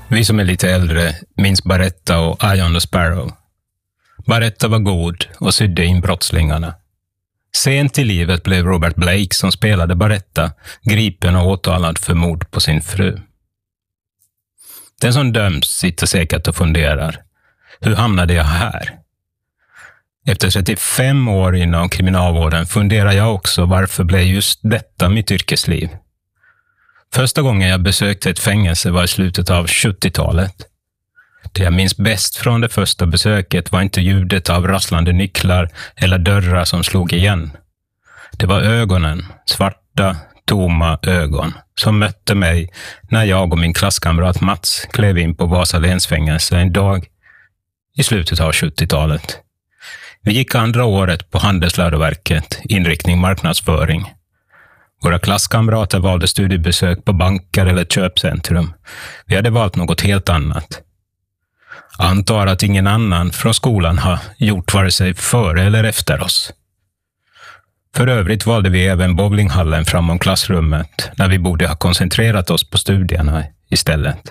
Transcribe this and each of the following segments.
Vi som är lite äldre minns Baretta och Eye on the Sparrow. Baretta var god och sydde in brottslingarna. Sent i livet blev Robert Blake, som spelade Baretta, gripen och åtalad för mord på sin fru. Den som döms sitter säkert och funderar: hur hamnade jag här? Efter 35 år inom kriminalvården funderar jag också, varför blev just detta mitt yrkesliv? Första gången jag besökte ett fängelse var i slutet av 70-talet. Det jag minns bäst från det första besöket var inte ljudet av rasslande nycklar eller dörrar som slog igen. Det var ögonen, svarta, tomma ögon, som mötte mig när jag och min klasskamrat Mats klev in på Vasaléns fängelse en dag i slutet av 70-talet. Vi gick andra året på Handelsläroverket, inriktning marknadsföring. Våra klasskamrater valde studiebesök på banker eller köpcentrum. Vi hade valt något helt annat. Antar att ingen annan från skolan har gjort vare sig före eller efter oss. För övrigt valde vi även bowlinghallen framom klassrummet, när vi borde ha koncentrerat oss på studierna istället.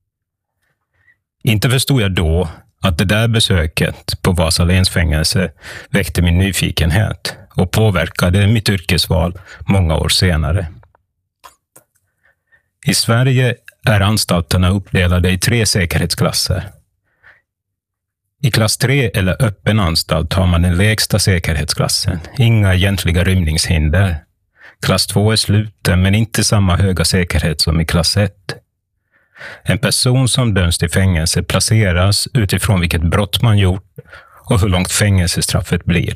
Inte förstod jag då att det där besöket på Vasaléns fängelse väckte min nyfikenhet och påverkade mitt yrkesval många år senare. I Sverige är anstalterna uppdelade i 3 säkerhetsklasser. I klass 3 eller öppen anstalt har man den lägsta säkerhetsklassen, inga egentliga rymningshinder. Klass 2 är sluten men inte samma höga säkerhet som i klass 1. En person som döms till fängelse placeras utifrån vilket brott man gjort och hur långt fängelsestraffet blir.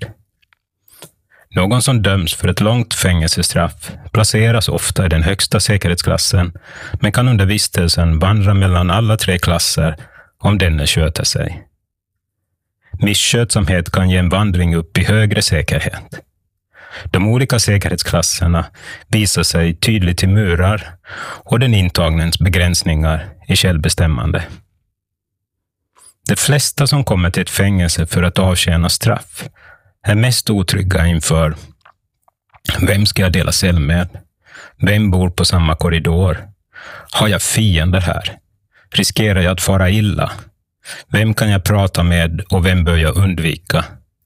Någon som döms för ett långt fängelsestraff placeras ofta i den högsta säkerhetsklassen, men kan under vistelsen vandra mellan alla 3 klasser om denne sköter sig. Misskötsamhet kan ge en vandring upp i högre säkerhet. De olika säkerhetsklasserna visar sig tydligt i murar och den intagnens begränsningar i självbestämmande. De flesta som kommer till ett fängelse för att avtjäna straff är mest otrygga inför: vem ska jag dela cell med? Vem bor på samma korridor? Har jag fiender här? Riskerar jag att fara illa? Vem kan jag prata med och vem bör jag undvika?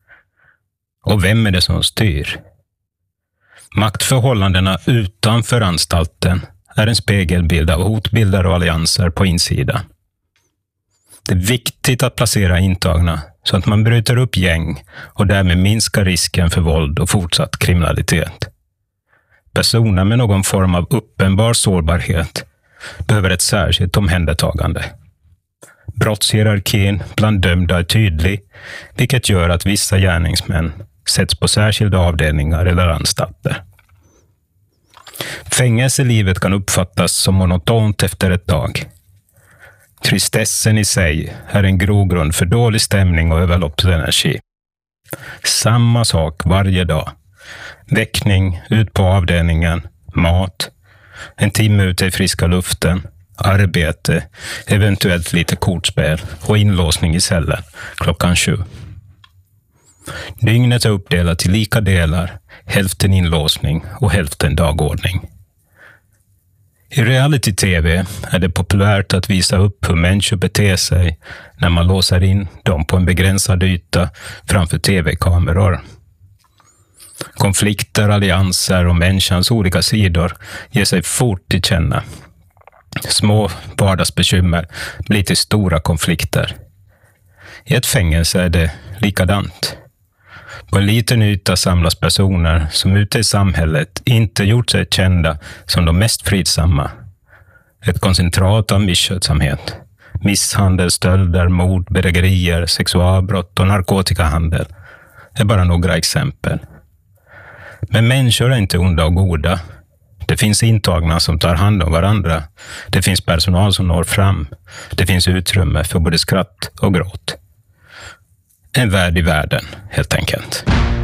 Och vem är det som styr? Maktförhållandena utanför anstalten är en spegelbild av hotbilder och allianser på insidan. Det är viktigt att placera intagna så att man bryter upp gäng och därmed minskar risken för våld och fortsatt kriminalitet. Personer med någon form av uppenbar sårbarhet behöver ett särskilt omhändertagande. Brottshierarkin bland dömda är tydlig, vilket gör att vissa gärningsmän sätts på särskilda avdelningar eller anstalter. Fängelselivet kan uppfattas som monotont efter ett tag. Tristessen i sig är en grogrund för dålig stämning och överloppsenergi. Samma sak varje dag. Väckning, ut på avdelningen, mat, en timme ute i friska luften, arbete, eventuellt lite kortspel och inlåsning i cellen klockan 7. Dygnet är uppdelat till lika delar, hälften inlåsning och hälften dagordning. I reality-tv är det populärt att visa upp hur människor beter sig när man låser in dem på en begränsad yta framför tv-kameror. Konflikter, allianser och människans olika sidor ger sig fort till känna. Små vardagsbekymmer blir till stora konflikter. I ett fängelse är det likadant. På en liten yta samlas personer som ute i samhället inte gjort sig kända som de mest fridsamma. Ett koncentrat av misskötsamhet. Misshandel, stölder, mord, bedrägerier, sexualbrott och narkotikahandel är bara några exempel. Men människor är inte onda och goda. Det finns intagna som tar hand om varandra. Det finns personal som når fram. Det finns utrymme för både skratt och gråt. En värld i världen, helt enkelt.